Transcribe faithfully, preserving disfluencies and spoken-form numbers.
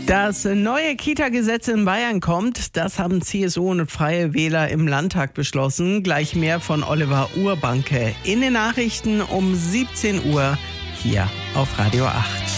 Das neue Kita-Gesetz in Bayern kommt. Das haben C S U und Freie Wähler im Landtag beschlossen. Gleich mehr von Oliver Urbanke in den Nachrichten um siebzehn Uhr hier auf Radio acht.